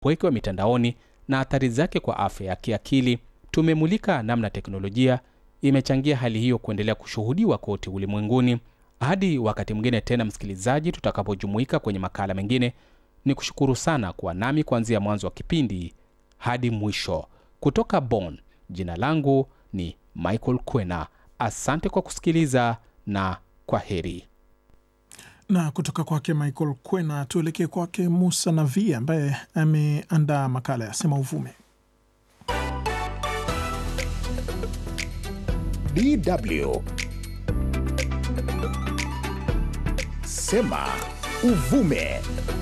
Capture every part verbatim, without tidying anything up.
upweke wa mitandaoni na athari zake kwa afya ya kiakili. Tumemulika namna teknolojia imechangia hali hiyo kuendelea kushuhudiwa kote ulimwenguni. Hadi wakati mwingine tena msikilizaji, tutakapojumuika kwenye makala mengine, ni kushukuru sana kwa nami kuanzia mwanzo wa kipindi hadi mwisho. Kutoka Bonn, jina langu ni Michael Kwena. Asante kwa kusikiliza na kwa heri. Na kutoka kwake Michael Kwena, tuelekee kwake Musa Navi ambaye ameandaa makala ya Sema Uvume. D W Sema Uvume.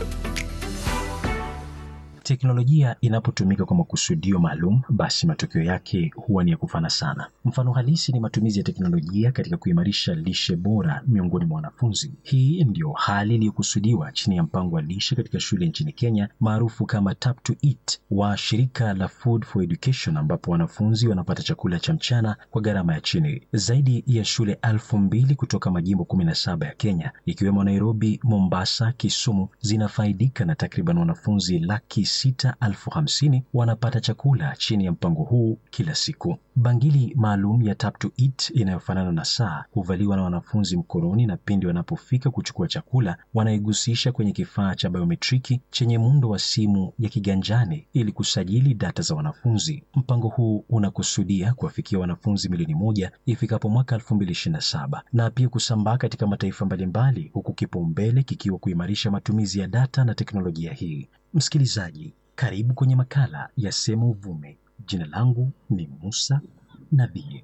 Teknolojia inapotumika kwa makusudio maalum, basi matokeo yake huwa ni ya kufana sana. Mfano halisi ni matumizi ya teknolojia katika kuimarisha lishe bora miongoni mwa wanafunzi. Hii ndio hali iliyokusudiwa chini ya mpango wa lishe katika shule nchini Kenya maarufu kama Tap to Eat wa shirika la Food for Education, ambapo wanafunzi wanapata chakula cha mchana kwa gharama ya chini. Zaidi ya shule elfu mbili kutoka majimbo kumi na saba ya Kenya ikiwemo Nairobi, Mombasa, Kisumu zinafaidika na takriban wanafunzi laki sita elfu hamsini wanapata chakula chini ya mpango huu kila siku. Bangili maalum ya Tap to Eat inayofanana na saa huvaliwa na wanafunzi mkononi, na pindi wanapofika kuchukua chakula wanaigusisha kwenye kifaa cha biometriki chenye muundo wa simu ya kiganjani ili kusajili data za wanafunzi. Mpango huu unakusudia kuwafikia wanafunzi milioni moja ifikapo mwaka elfu mbili ishirini na saba na pia kusambaa katika mataifa mbalimbali, huku kipaumbele kikiwa kuimarisha matumizi ya data na teknolojia hii. Msikilizaji, karibu kwenye makala ya Sema Uvume. Jina langu ni Musa Navi.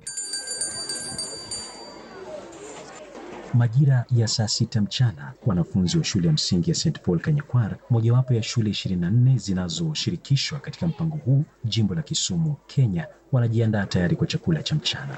Majira ya saa sita mchana, wanafunzi wa shule ya msingi ya Saint Paul Kanyakwar, mojawapo ya shule ishirini na nne zinazoshirikishwa katika mpango huu jimbo la Kisumu, Kenya, wanajiandaa tayari kwa chakula cha mchana.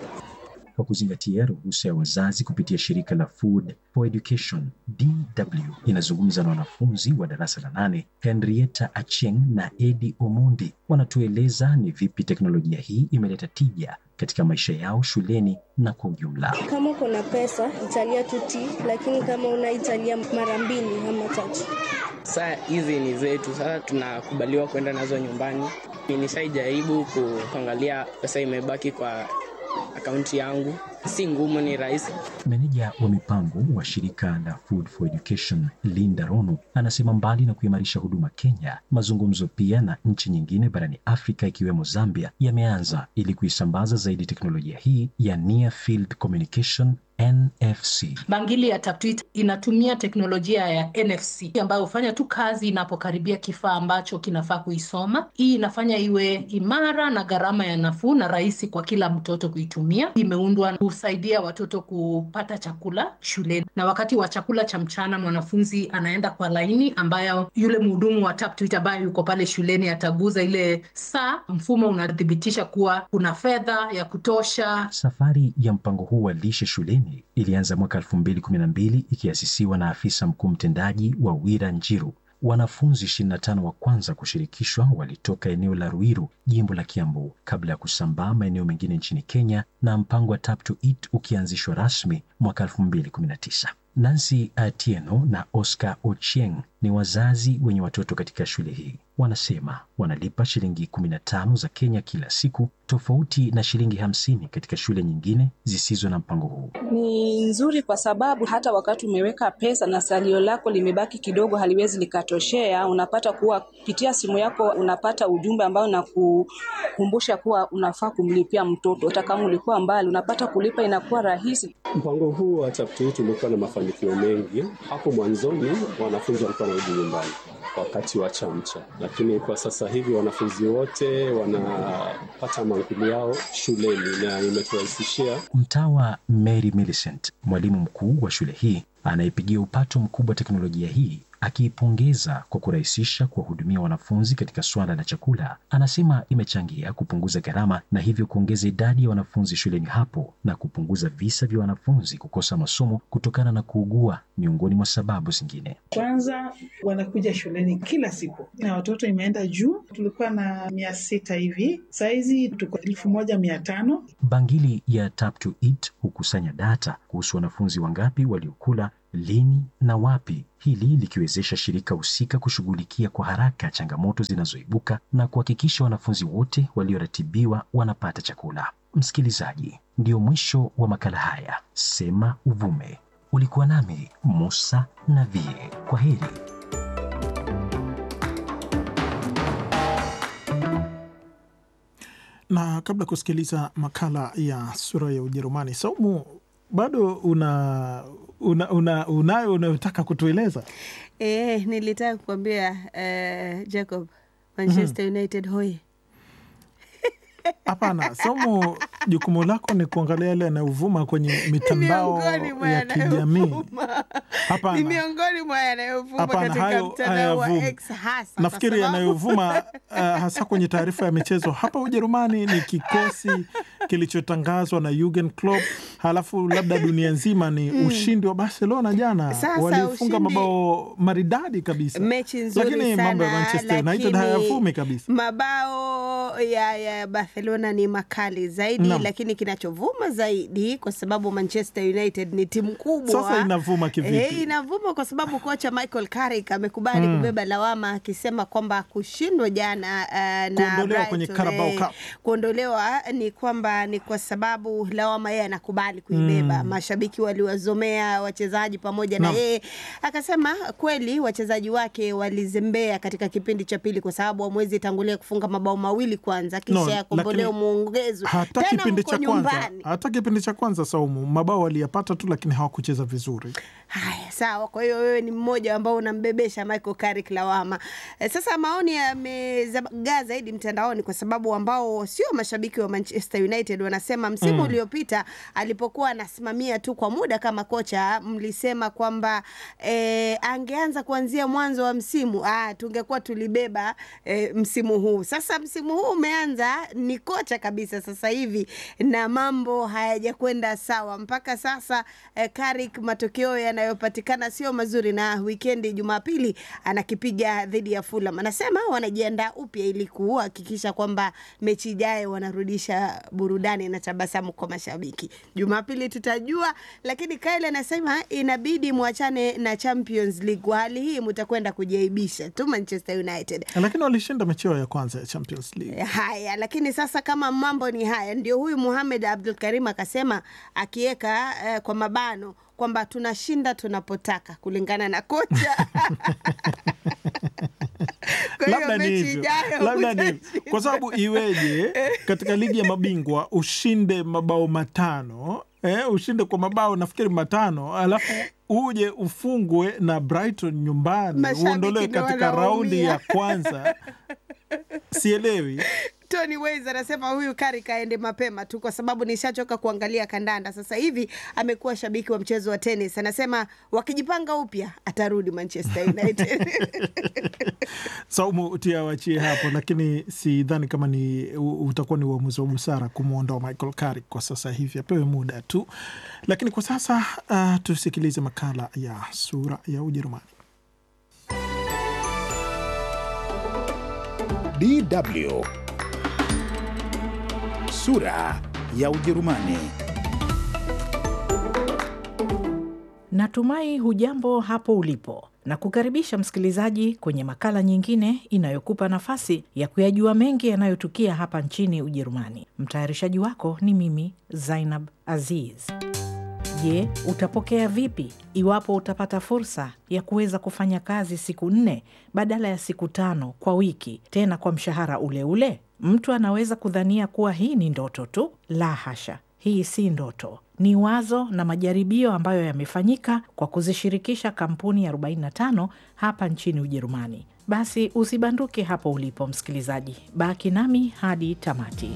Kwa kuzingatia ruhusa ya wazazi kupitia shirika la Food for Education, D W inazungumza na wanafunzi wa darasa la nane, Henrietta Acheng na Eddie Omondi. Wanatueleza ni vipi teknolojia hii imeleta tija katika maisha yao shuleni na kwa ujumla. Kama kuna pesa italia tuti, lakini kama unaitalia mara mbili ama tatu. Saa hizi ni zetu, sasa tunakubaliwa kwenda nazo nyumbani. Nishaijaribu kuangalia pesa imebaki kwa akaunti yangu. Si ngumu, ni rahisi. Meneja wa mipango wa shirika la Food for Education, Linda Rono, anasema mbali na kuimarisha huduma Kenya, mazungumzo pia na nchi nyingine barani Afrika ikiwemo Zambia yameanza ili kuisambaza zaidi teknolojia hii ya Near Field Communication N F C. Bangili ya Tap to Eat inatumia teknolojia ya N F C ambayo hufanya tu kazi inapokaribia kifaa ambacho kinafaa kuisoma. Hii inafanya iwe imara na gharama ya nafuu na rahisi kwa kila mtoto kuitumia. Imeundwa kusaidia watoto kupata chakula shuleni, na wakati wa chakula cha mchana mwanafunzi anaenda kwa laini ambayo yule mhudumu wa Tap to Eat ambaye yuko pale shuleni ataguza ile saa. Mfumo unathibitisha kuwa kuna fedha ya kutosha. Safari ya mpango huu wa lishe shuleni ilianza mwaka elfu mbili kumi na mbili ikiasisiwa na afisa mkuu mtendaji wa Wira Njiru. Wanafunzi ishirini na tano wa kwanza kushirikishwa walitoka eneo la Ruiru, jimbo la Kiambu, kabla ya kusambaa maeneo mengine nchini Kenya, na mpango wa Tap to Eat ukianzishwa rasmi mwaka elfu mbili kumi na tisa. Nancy Atieno na Oscar Ochieng ni wazazi wenye watoto katika shule hii. Wanasema wanalipa shilingi kumi na tano za Kenya kila siku, tofauti na shilingi hamsini katika shule nyingine zisizo na mpango huu. Ni nzuri kwa sababu hata wakati umeweka pesa na salio lako limebaki kidogo, haliwezi likatoshea, unapata kuwa kupitia simu yako unapata ujumbe ambao unakukumbusha kuwa unafaa kumlipia mtoto. Hata kama ulikuwa mbali, unapata kulipa inakuwa rahisi. Mpango huu wa Tap to Eat umekuwa na mafanikio mengi. Hapo mwanzoni wanafunzi walikuwa wanarudi nyumbani wakati wa chamcha, lakini kwa sasa hivi wanafunzi wote wanapata mankuli yao shuleni na imeturahisishia. Mtawa Mary Millicent, mwalimu mkuu wa shule hii, anaipigia upato mkubwa teknolojia hii, akiipongeza kwa kurahisisha kuwahudumia wanafunzi katika swala la chakula. Anasema imechangia kupunguza gharama na hivyo kuongeza idadi ya wanafunzi shuleni hapo na kupunguza visa vya wanafunzi kukosa masomo kutokana na kuugua, miongoni mwa sababu zingine. Kwanza kwanza wanakuja shuleni kila siku na watoto imeenda juu. Tulikuwa na mia sita hivi, saizi tuko elfu moja mia tano. Bangili ya Tap to Eat hukusanya data kuhusu wanafunzi wangapi waliokula, lini na wapi, hili likiwezesha shirika husika kushughulikia kwa haraka changamoto zinazoibuka na kuhakikisha wanafunzi wote walioratibiwa wanapata chakula. Msikilizaji, ndio mwisho wa makala haya Sema Uvume. Ulikuwa nami Musa Navie. Kwa heri. Na kabla kusikiliza makala ya Sura ya Ujerumani, Saumu, bado una una una unayo unayotaka kutueleza? Eh, nilitaka kukwambia uh, Jacob, Manchester mm-hmm. United hoi. Hapana, Saumu, jukumu lako ni kuangalia yale yanayovuma kwenye mitandao ya kijamii. Hapana. Ni miongoni mwa yanayovuma katika mtandao wa X hasa. Nafikiri yanayovuma uh, hasa kwenye taarifa ya michezo hapa Ujerumani ni kikosi kilichotangazwa na Jurgen Klopp, halafu labda dunia nzima ni mm. ushindi wa Barcelona jana. Walifunga mabao maridadi kabisa. Mechi nzuri lakini sana, mambo ya Manchester United hayavumi kabisa. Mabao ya, ya Barcelona ni makali zaidi no. Lakini kinachovuma zaidi kwa sababu Manchester United ni timu kubwa. Sasa inavuma kivipi? Eh, inavuma kwa sababu kocha Michael Carrick amekubali mm. kubeba lawama, akisema kwamba kushindwa jana uh, na kuondolewa kwenye Carabao Cup. Kuondolewa ni kwamba ni kwa sababu lawama yeye anakubali kuibeba. Mm. Mashabiki waliwazomea wachezaji pamoja no. na yeye. Akasema kweli wachezaji wake walizembea katika kipindi cha pili kwa sababu hamwezi tangulia kufunga mabao mawili kwanza kisha no, yakomboleo muongezo. Hata kipindi cha kwanza, hata kipindi cha kwanza Saumu, mabao waliyapata tu lakini hawakucheza vizuri. Haya, sawa. Kwa hiyo wewe ni mmoja ambao unambebesha Michael Carrick lawama. E, sasa maoni yamezagaa zaidi mtandaoni kwa sababu ambao sio mashabiki wa Manchester United wanasema msimu mm. uliopita alipokuwa anasimamia tu kwa muda kama kocha, mlisema kwamba e, angeanza kuanzia mwanzo wa msimu, ah tungekuwa tulibeba e, msimu huu. Sasa msimu huu umeanza, ni kocha kabisa sasa hivi na mambo hayajakwenda sawa mpaka sasa. E, Carrick matokeo yanayopatikana sio mazuri, na weekend Jumapili anakipiga dhidi ya Fulham. Anasema wanajiandaa upya ili kuhakikisha kwamba mechi ijayo wanarudisha burudani na tabasamu kwa mashabiki. Jumapili tutajua, lakini Kyle anasema inabidi muachane na Champions League. Kwa hali hii mtakwenda kujaibisha tu Manchester United. Lakini walishinda mechi ya kwanza ya Champions League. Haya, lakini sasa kama mambo ni haya, ndio huyu Mohamed Abdul Karim akasema akiweka eh, kwa mabano kwamba tunashinda tunapotaka kulingana na kocha. Labda ni hivyo. Labda ni hivyo. Kwa sababu iweje katika ligi ya mabingwa ushinde mabao matano, eh, ushinde kwa mabao nafikiri matano, alafu uje ufungwe na Brighton nyumbani, uondolewe katika raundi ya kwanza. Sielewi. Tony Ways anasema huyu Carrick aende mapema tu kwa sababu nishachoka kuangalia kandanda. Sasa hivi amekuwa shabiki wa mchezo wa tennis. Anasema wakijipanga upya atarudi Manchester United. Saumu utiawachie hapo, lakini sidhani kama ni utakuwa ni uamuzi wa busara kumuondoa Michael Carrick kwa sasa hivi, apewe muda tu. Lakini kwa sasa uh, tusikilize makala ya Sura ya Ujerumani. D W Sura ya Ujerumani. Natumai hujambo hapo ulipo na kukaribisha msikilizaji kwenye makala nyingine inayokupa nafasi ya kuyajua mengi yanayotukia hapa nchini Ujerumani. Mtayarishaji wako ni mimi Zainab Aziz. Je, utapokea vipi iwapo utapata fursa ya kuweza kufanya kazi siku nne badala ya siku tano kwa wiki, tena kwa mshahara ule ule? Mtu anaweza kudhania kuwa hii ni ndoto tu. La hasha, hii si ndoto. Ni wazo na majaribio ambayo yamefanyika kwa kuzishirikisha kampuni arobaini na tano hapa nchini Ujerumani. Basi usibanduke hapo ulipo msikilizaji. Baki nami hadi tamati.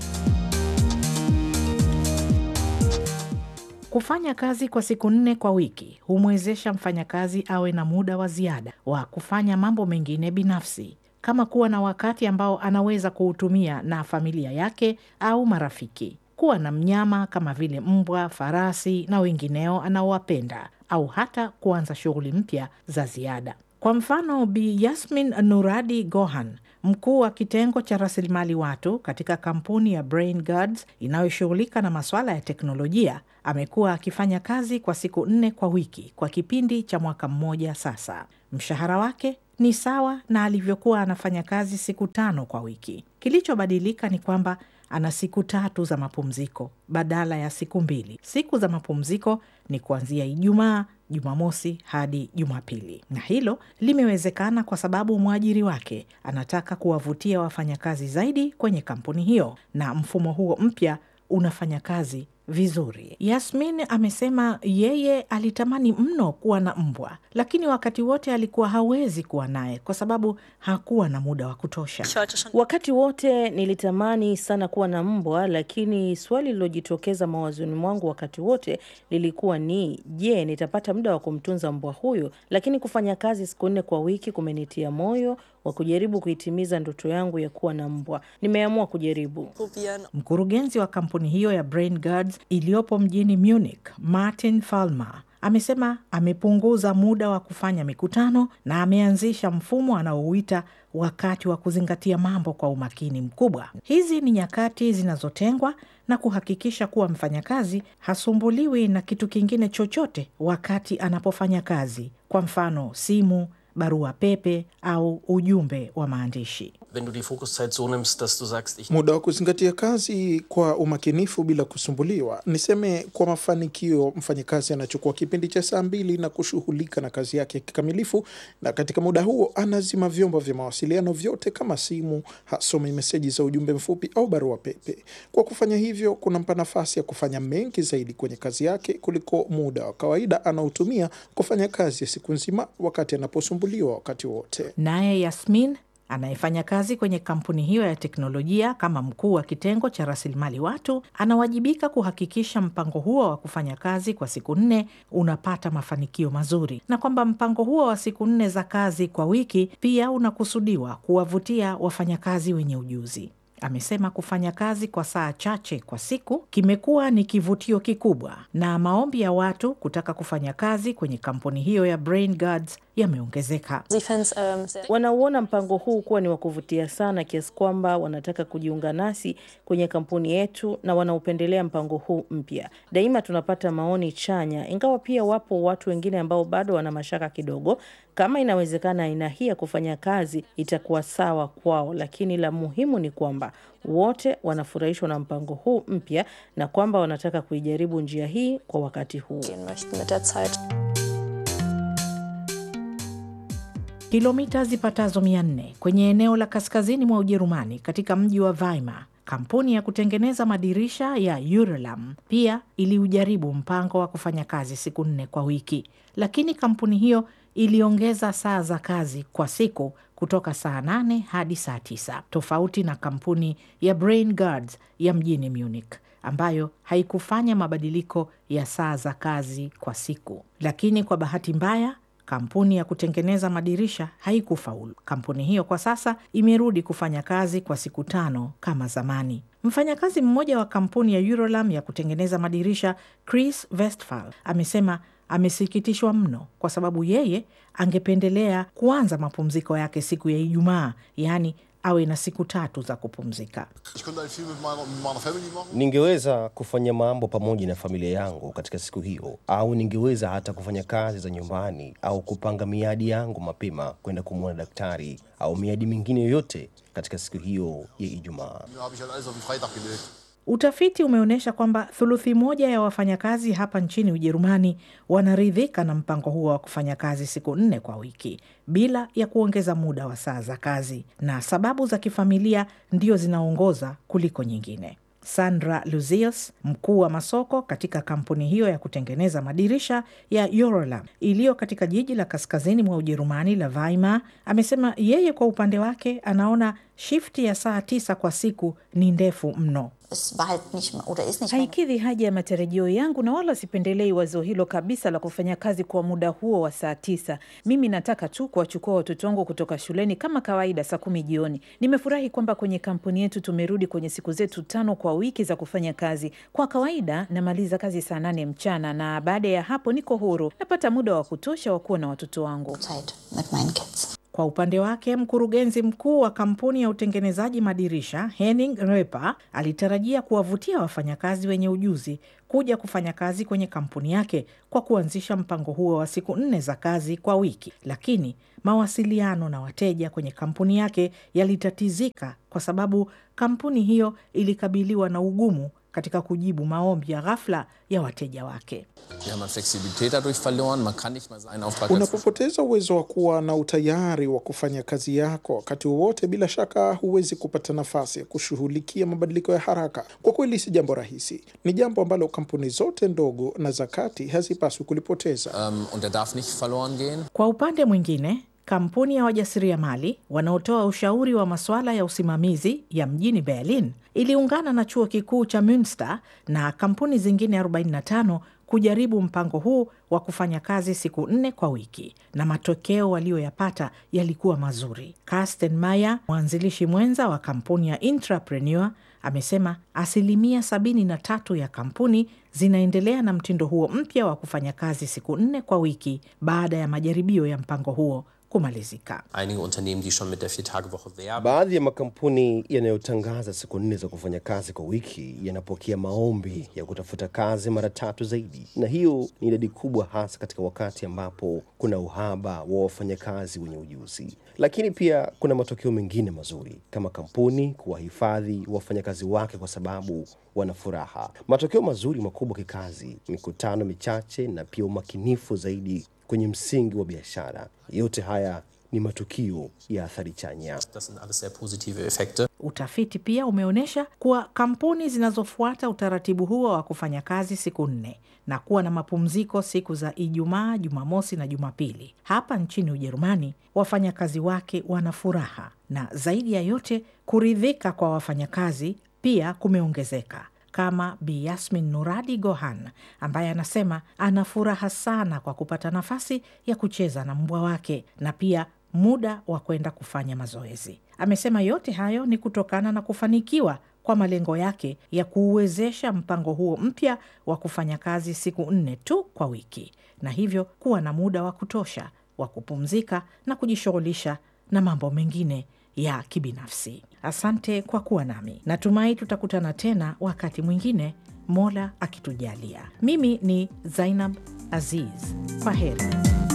Kufanya kazi kwa siku nne kwa wiki humwezesha mfanyakazi awe na muda wa ziada wa kufanya mambo mengine binafsi, kama kuwa na wakati ambao anaweza kuutumia na familia yake au marafiki, kuwa na mnyama kama vile mbwa, farasi na wengineo anaowapenda, au hata kuanza shughuli mpya za ziada. Kwa mfano, Bi Yasmin Nuradi Gohan, mkuu wa kitengo cha rasilimali watu katika kampuni ya Brain Guards inayoshughulika na masuala ya teknolojia, amekuwa akifanya kazi kwa siku nne kwa wiki kwa kipindi cha mwaka mmoja sasa. Mshahara wake ni sawa na alivyokuwa anafanya kazi siku tano kwa wiki. Kilichobadilika ni kwamba ana siku tatu za mapumziko badala ya siku mbili. Siku za mapumziko ni kuanzia Ijumaa, Jumamosi hadi Jumapili. Na hilo limewezekana kwa sababu mwajiri wake anataka kuwavutia wafanyakazi zaidi kwenye kampuni hiyo, na mfumo huo mpya unafanya kazi vizuri. Yasmin amesema yeye alitamani mno kuwa na mbwa, lakini wakati wote alikuwa hawezi kuwa naye kwa sababu hakuwa na muda wa kutosha. Wakati wote nilitamani sana kuwa na mbwa, lakini swali lilojitokeza mawazoni mwangu wakati wote lilikuwa ni, je, nitapata muda wa kumtunza mbwa huyo? Lakini kufanya kazi siku nne kwa wiki kumenitia moyo wa kujaribu kuitimiza ndoto yangu ya kuwa na mbwa. Nimeamua kujaribu. Mkurugenzi wa kampuni hiyo ya Brain Guards iliyopo mjini Munich, Martin Fallmer, amesema amepunguza muda wa kufanya mikutano na ameanzisha mfumo anaouita wakati wa kuzingatia mambo kwa umakini mkubwa. Hizi ni nyakati zinazotengwa na kuhakikisha kuwa mfanyakazi hasumbuliwi na kitu kingine chochote wakati anapofanya kazi. Kwa mfano, simu, barua pepe au ujumbe wa maandishi. Muda wa kuzingatia kazi kwa umakinifu bila kusumbuliwa. Niseme kwa mafanikio, mfanyakazi anachukua kipindi cha saa mbili na kushughulika na kazi yake kikamilifu, na katika muda huo anazima vyombo vya mawasiliano vyote kama simu, hasomi meseji za ujumbe mfupi au barua pepe. Kwa kufanya hivyo, kunampa nafasi ya kufanya mengi zaidi kwenye kazi yake kuliko muda wa kawaida anaotumia kufanya kazi ya siku nzima wakati anaposumbuliwa wakati wote. Naye Yasmin anayefanya kazi kwenye kampuni hiyo ya teknolojia kama mkuu wa kitengo cha rasilimali watu, anawajibika kuhakikisha mpango huo wa kufanya kazi kwa siku nne unapata mafanikio mazuri, na kwamba mpango huo wa siku nne za kazi kwa wiki pia unakusudiwa kuwavutia wafanyakazi wenye ujuzi. Amesema kufanya kazi kwa saa chache kwa siku kimekuwa ni kivutio kikubwa, na maombi ya watu kutaka kufanya kazi kwenye kampuni hiyo ya Brain Guards yameongezeka. Wanauona mpango huu kuwa ni wa kuvutia sana kiasi kwamba wanataka kujiunga nasi kwenye kampuni yetu na wanaupendelea mpango huu mpya. Daima tunapata maoni chanya, ingawa pia wapo watu wengine ambao bado wana mashaka kidogo kama inawezekana aina hii ya kufanya kazi itakuwa sawa kwao, lakini la muhimu ni kwamba wote wanafurahishwa na mpango huu mpya na kwamba wanataka kuijaribu njia hii kwa wakati huu. Kilomita zipatazo mia nne kwenye eneo la kaskazini mwa Ujerumani katika mji wa Weimar, kampuni ya kutengeneza madirisha ya Uralam pia iliujaribu mpango wa kufanya kazi siku nne kwa wiki, lakini kampuni hiyo iliongeza saa za kazi kwa siku kutoka saa nane hadi saa tisa, tofauti na kampuni ya Brain Guards ya mjini Munich ambayo haikufanya mabadiliko ya saa za kazi kwa siku. Lakini kwa bahati mbaya, kampuni ya kutengeneza madirisha haikufaulu. Kampuni hiyo kwa sasa imerudi kufanya kazi kwa siku tano kama zamani. Mfanyakazi mmoja wa kampuni ya Uralam ya kutengeneza madirisha, Chris Westphal, amesema amesikitishwa mno kwa sababu yeye angependelea kuanza mapumziko yake siku ya Ijumaa, yaani awe na siku tatu za kupumzika. Ningeweza kufanya mambo pamoja na familia yangu katika siku hiyo, au ningeweza hata kufanya kazi za nyumbani au kupanga miadi yangu mapema kwenda kumwona daktari au miadi mingine yoyote katika siku hiyo ya Ijumaa. Utafiti umeonyesha kwamba thuluthi moja ya wafanyakazi hapa nchini Ujerumani wanaridhika na mpango huo wa kufanya kazi siku nne kwa wiki bila ya kuongeza muda wa saa za kazi, na sababu za kifamilia ndio zinaongoza kuliko nyingine. Sandra Luzius, mkuu wa masoko katika kampuni hiyo ya kutengeneza madirisha ya Uralam iliyo katika jiji la kaskazini mwa Ujerumani la Weimar, amesema yeye kwa upande wake anaona shifti ya saa tisa kwa siku ni ndefu mno. Haikidhi haja ya matarajio yangu na wala sipendelei wazo hilo kabisa la kufanya kazi kwa muda huo wa saa tisa. Mimi nataka tu kuwachukua watoto wangu kutoka shuleni kama kawaida saa kumi jioni. Nimefurahi kwamba kwenye kampuni yetu tumerudi kwenye siku zetu tano kwa wiki za kufanya kazi. Kwa kawaida namaliza kazi saa nane mchana na baada ya hapo niko huru. Napata muda wa kutosha wa kuwa na watoto wangu. Kwa upande wake, mkurugenzi mkuu wa kampuni ya utengenezaji madirisha Henning Reper alitarajia kuwavutia wafanyakazi wenye ujuzi kuja kufanya kazi kwenye kampuni yake kwa kuanzisha mpango huo wa siku nne za kazi kwa wiki, lakini mawasiliano na wateja kwenye kampuni yake yalitatizika kwa sababu kampuni hiyo ilikabiliwa na ugumu katika kujibu maombi ya ghafla ya wateja wake. Unapopoteza uwezo wa kuwa na utayari wa kufanya kazi yako wakati wowote, bila shaka huwezi kupata nafasi ya kushughulikia mabadiliko ya haraka. Kwa kweli si jambo rahisi. Ni jambo ambalo kampuni zote ndogo na za kati hazipaswi kulipoteza. Um, und er darf nicht verloren gehen. Kwa upande mwingine, kampuni ya wajasiriamali wanaotoa ushauri wa masuala ya usimamizi ya mjini Berlin iliungana na chuo kikuu cha Münster na kampuni zingine arobaini na tano kujaribu mpango huu wa kufanya kazi siku nne kwa wiki, na matokeo walioyapata yalikuwa mazuri. Carsten Meyer, mwanzilishi mwenza wa kampuni ya Intrapreneur, amesema asilimia sabini na tatu ya kampuni zinaendelea na mtindo huo mpya wa kufanya kazi siku nne kwa wiki baada ya majaribio ya mpango huo kumalizika. Baadhi ya makampuni yanayotangaza siku nne za kufanya kazi kwa wiki yanapokea maombi ya kutafuta kazi mara tatu zaidi, na hiyo ni idadi kubwa hasa katika wakati ambapo kuna uhaba wa wafanyakazi wenye ujuzi. Lakini pia kuna matokeo mengine mazuri kama kampuni kuwahifadhi wafanyakazi wake kwa sababu wana furaha. Matokeo mazuri makubwa kikazi, mikutano michache na pia umakinifu zaidi kwenye msingi wa biashara. Yote haya ni matukio ya athari chanya. Utafiti pia umeonyesha kuwa kampuni zinazofuata utaratibu huo wa kufanya kazi siku nne na kuwa na mapumziko siku za Ijumaa, Jumamosi na Jumapili, hapa nchini Ujerumani, wafanyakazi wake wana furaha, na zaidi ya yote kuridhika kwa wafanyakazi pia kumeongezeka, kama Bi Yasmin Nuradi Gohan ambaye anasema ana furaha sana kwa kupata nafasi ya kucheza na mbwa wake na pia muda wa kwenda kufanya mazoezi. Amesema yote hayo ni kutokana na kufanikiwa kwa malengo yake ya kuuwezesha mpango huo mpya wa kufanya kazi siku nne tu kwa wiki, na hivyo kuwa na muda wa kutosha wa kupumzika na kujishughulisha na mambo mengine ya kibinafsi. Asante kwa kuwa nami. Natumai tutakutana tena wakati mwingine, Mola akitujalia. Mimi ni Zainab Aziz. Kwaheri.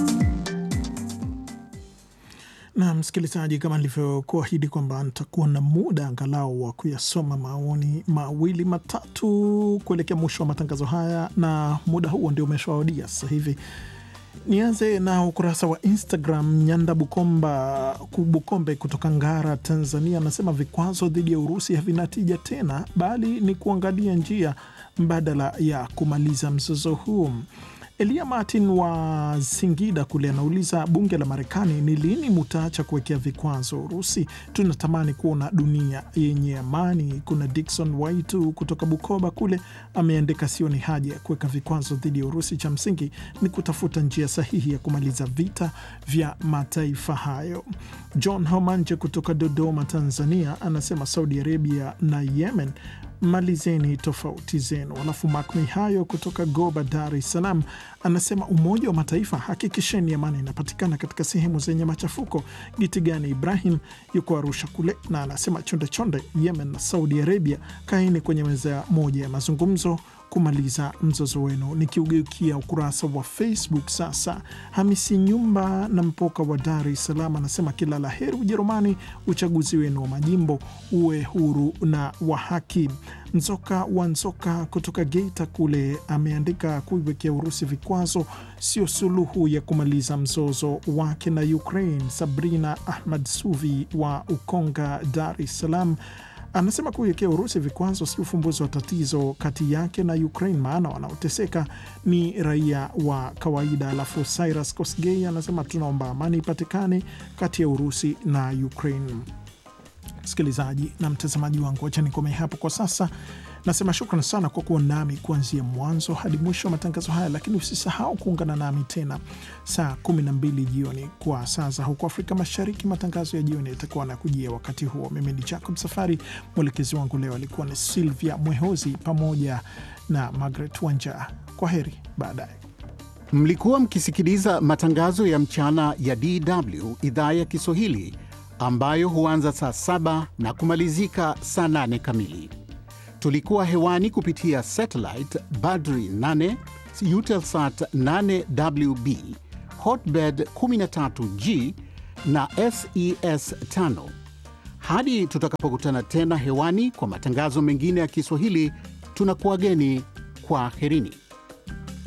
Na msikilizaji, kama nilivyokuahidi kwamba nitakuwa na muda angalau wa kuyasoma maoni mawili matatu kuelekea mwisho wa matangazo haya, na muda huo ndio umeshawadia sasa hivi. Nianze na ukurasa wa Instagram. Nyanda Bukomba Kubukombe kutoka Ngara, Tanzania, anasema vikwazo dhidi ya Urusi havina tija tena, bali ni kuangalia njia mbadala ya kumaliza mzozo huu. Elia Martin wa Singida kule anauliza, bunge la Marekani, ni lini mutaacha kuwekea vikwazo Urusi? Tunatamani kuona dunia yenye amani. Kuna Dickson Waitu kutoka Bukoba kule ameandika, sio ni haja ya kuweka vikwazo dhidi ya Urusi, cha msingi ni kutafuta njia sahihi ya kumaliza vita vya mataifa hayo. John Homanje kutoka Dodoma, Tanzania, anasema Saudi Arabia na Yemen, malizeni tofauti zenu. Alafu Mark Mihayo kutoka Goba, Dar es Salaam, anasema Umoja wa Mataifa, hakikisheni amani inapatikana katika sehemu zenye machafuko. Gitigani Ibrahim yuko Arusha kule, na anasema chonde chonde Yemen na Saudi Arabia, kaeni kwenye meza moja ya mazungumzo kumaliza mzozo wenu. Nikiugeukia ukurasa wa Facebook sasa, Hamisi Nyumba na Mpoka wa Dar es Salaam anasema kila la heri Ujerumani, uchaguzi wenu wa majimbo uwe huru na wa haki. Nzoka wa Nzoka kutoka Geita kule ameandika, kuiwekea Urusi vikwazo sio suluhu ya kumaliza mzozo wake na Ukraine. Sabrina Ahmad Suvi wa Ukonga, Dar es Salaam, anasema kuiwekea Urusi vikwazo si ufumbuzi wa tatizo kati yake na Ukraine, maana wanaoteseka ni raia wa kawaida. Alafu Cyrus Kosgei anasema tunaomba amani ipatikane kati ya Urusi na Ukraine. Msikilizaji na mtazamaji wangu, acha nikome hapo kwa sasa. Nasema shukrani sana kwa kuwa nami kuanzia mwanzo hadi mwisho wa matangazo haya, lakini usisahau kuungana nami tena saa kumi na mbili jioni kwa saa za huko Afrika Mashariki. Matangazo ya jioni yatakuwa yanakujia wakati huo. Mimi ni Jacob Safari, mwelekezi wangu leo alikuwa ni Silvia Mwehozi pamoja na Margaret Wanja. Kwa heri baadaye. Mlikuwa mkisikiliza matangazo ya mchana ya D W idhaa ya Kiswahili, ambayo huanza saa saba na kumalizika saa nane kamili. Tulikuwa hewani kupitia satellite Badri nane, Eutelsat nane W B, Hotbird kumi na tatu G na S E S tano. Hadi tutakapokutana tena hewani kwa matangazo mengine ya Kiswahili, tunakuageni kwa herini.